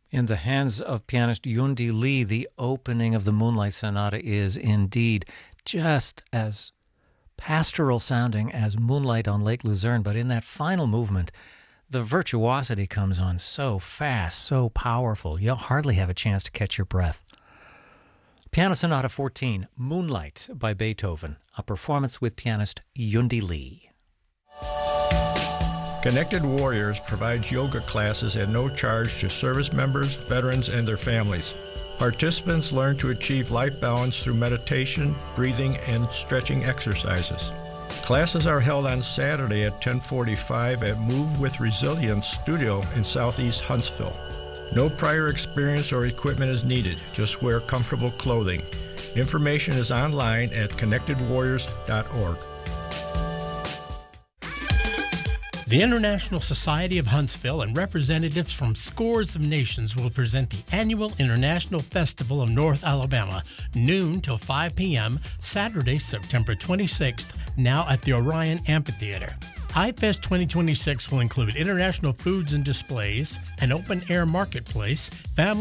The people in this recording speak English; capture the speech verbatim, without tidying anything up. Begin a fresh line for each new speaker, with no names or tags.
In the hands of pianist Yundi Lee, the opening of the Moonlight Sonata is indeed just as pastoral sounding as Moonlight on Lake Luzerne, but in that final movement, the virtuosity comes on so fast, so powerful, you'll hardly have a chance to catch your breath. Piano Sonata fourteen, Moonlight by Beethoven, a performance with pianist Yundi Lee.
Connected Warriors provides yoga classes at no charge to service members, veterans, and their families. Participants learn to achieve life balance through meditation, breathing, and stretching exercises. Classes are held on Saturday at ten forty-five at Move with Resilience Studio in Southeast Huntsville. No prior experience or equipment is needed. Just wear comfortable clothing. Information is online at connected warriors dot org.
The International Society of Huntsville and representatives from scores of nations will present the annual International Festival of North Alabama, noon till five p.m., Saturday, September twenty-sixth, now at the Orion Amphitheater. iFest twenty twenty-six will include international foods and displays, an open-air marketplace, family